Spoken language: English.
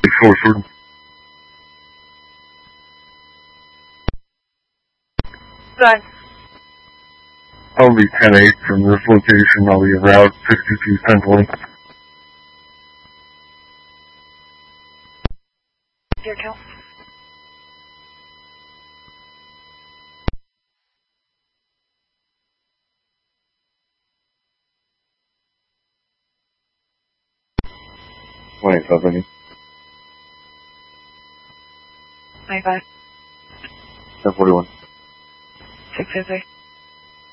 Shoreford. Good. I'll be 10-8 from this location. I'll be around 62 Central. Your count. Wait, something. 95. 1041. 653.